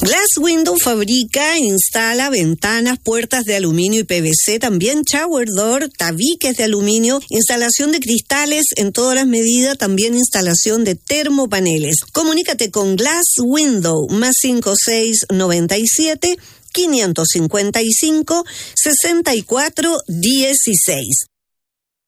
Glass Window fabrica, instala ventanas, puertas de aluminio y PVC, también shower door, tabiques de aluminio, instalación de cristales en todas las medidas, también instalación de termopaneles. Comunícate con Glass Window, más 5697 555 6416.